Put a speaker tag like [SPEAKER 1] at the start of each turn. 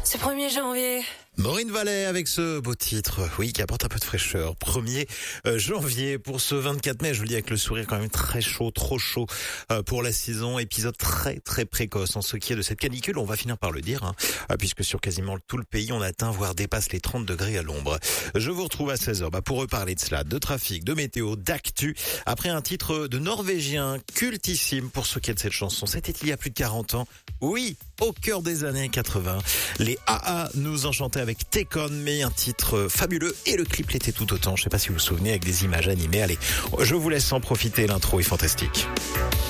[SPEAKER 1] Ce 1er janvier.
[SPEAKER 2] Maureen Vallet avec ce beau titre, oui, qui apporte un peu de fraîcheur. 1er janvier pour ce 24 mai, je vous le dis avec le sourire quand même très chaud, trop chaud pour la saison. Épisode très très précoce en ce qui est de cette canicule, on va finir par le dire, puisque sur quasiment tout le pays, on atteint voire dépasse les 30 degrés à l'ombre. Je vous retrouve à 16h pour reparler de cela, de trafic, de météo, d'actu, après un titre de Norvégien cultissime pour ce qui est de cette chanson. C'était il y a plus de 40 ans, oui, au cœur des années 80. Les AA nous enchantaient avec Take On Me, un titre fabuleux, et le clip l'était tout autant. Je sais pas si vous vous souvenez, avec des images animées. Allez, je vous laisse en profiter, l'intro est fantastique.